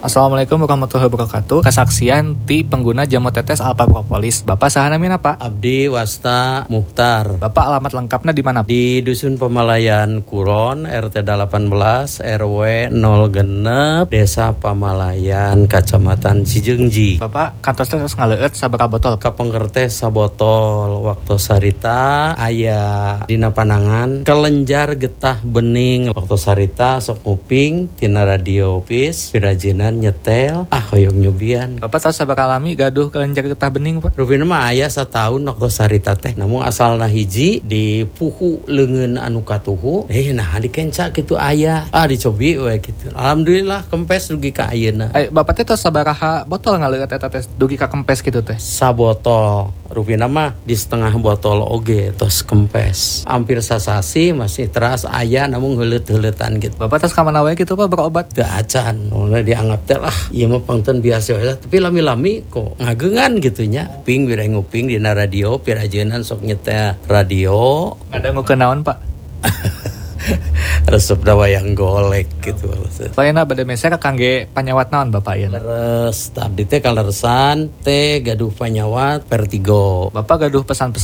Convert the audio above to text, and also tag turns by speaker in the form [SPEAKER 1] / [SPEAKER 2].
[SPEAKER 1] Assalamualaikum warahmatullahi wabarakatuh. Kesaksian ti pengguna jamu tetes Alpha Propolis. Bapak saha namina Pak?
[SPEAKER 2] Abdi Wasta Mukhtar.
[SPEAKER 1] Bapak alamat lengkapnya di mana?
[SPEAKER 2] Di Dusun Pamalayan Kuron, RT 18, RW 0 Desa Pamalayan, Kacamatan Cijeungji.
[SPEAKER 1] Bapak kantos tetes ngaleueut sabaraha botol?
[SPEAKER 2] Kapengker sabotol waktu sarita aya dina panangan kelenjar getah bening waktu sarita sok nguping tina radio pis pirajinan nyetel hoyong nyubian.
[SPEAKER 1] Bapak tahu sabaraha lami gaduh kelenjar getah bening Pak?
[SPEAKER 2] Rupina mah aya satahun waktu sarita teh namun asalna hiji di puhu leungeun anu katuhu nah dikenca kitu aya dicobi we kitu. Alhamdulillah kempes dugi ka ayeuna.
[SPEAKER 1] Bapak teh tahu sabaraha botol ngaleueut eta tes dugi ka kempes kitu teh?
[SPEAKER 2] Sabotol rupina mah di setengah botol oge tos kempes hampir sasasi masih teras aya namun heuleut-heuleutan gitu.
[SPEAKER 1] Bapak tos ka mana wae kitu Pak berobat?
[SPEAKER 2] Teu acan mulai dianggap teh lah ieu mah pangten biasa we tapi lami-lami kok ngageungan gitu nya ping bira nguping dina radio pirajeunan sok nyetel radio
[SPEAKER 1] Ada ngukeun naon Pak?
[SPEAKER 2] resep wayang golek gitu.
[SPEAKER 1] Lainna bade meser kangge panyawat naon Bapak ieu?
[SPEAKER 2] Terus abdi teh kaleresan teh gaduh panyawat Vertigo.
[SPEAKER 1] Bapak gaduh pesan-pesan